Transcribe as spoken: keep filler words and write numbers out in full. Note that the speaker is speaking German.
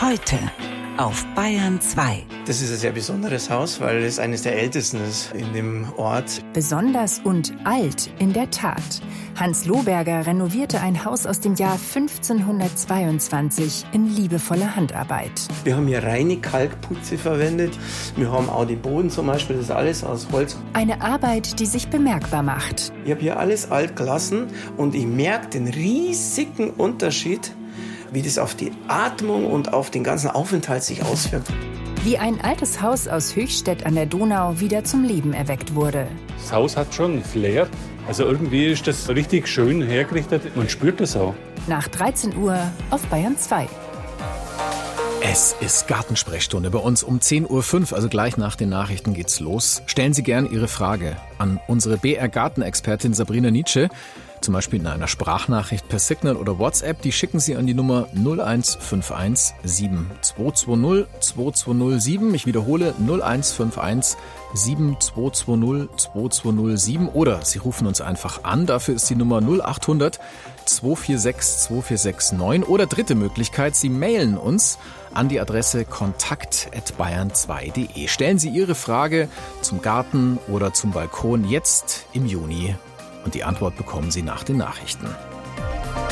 Heute auf Bayern zwei. Das ist ein sehr besonderes Haus, weil es eines der ältesten ist in dem Ort. Besonders und alt, in der Tat. Hans Lohberger renovierte ein Haus aus dem Jahr fünfzehnhundertzweiundzwanzig in liebevoller Handarbeit. Wir haben hier reine Kalkputze verwendet. Wir haben auch den Boden zum Beispiel, das ist alles aus Holz. Eine Arbeit, die sich bemerkbar macht. Ich habe hier alles alt gelassen und ich merke den riesigen Unterschied, wie das auf die Atmung und auf den ganzen Aufenthalt sich auswirkt. Wie ein altes Haus aus Höchstädt an der Donau wieder zum Leben erweckt wurde. Das Haus hat schon einen Flair. Also irgendwie ist das richtig schön hergerichtet. Man spürt das auch. Nach dreizehn Uhr auf Bayern zwei. Es ist Gartensprechstunde bei uns um zehn Uhr fünf, also gleich nach den Nachrichten geht's los. Stellen Sie gern Ihre Frage an unsere B R-Gartenexpertin Sabrina Nietzsche. Zum Beispiel in einer Sprachnachricht per Signal oder WhatsApp. Die schicken Sie an die Nummer null eins fünf eins sieben zwei zwei null zwei zwei null sieben. Ich wiederhole null eins fünf eins sieben zwei zwei null zwei zwei null sieben. Oder Sie rufen uns einfach an. Dafür ist die Nummer null acht hundert zwei vier sechs zwei vier sechs neun. Oder dritte Möglichkeit, Sie mailen uns an die Adresse kontakt at bayern zwei punkt de. Stellen Sie Ihre Frage zum Garten oder zum Balkon jetzt im Juni. Und die Antwort bekommen Sie nach den Nachrichten.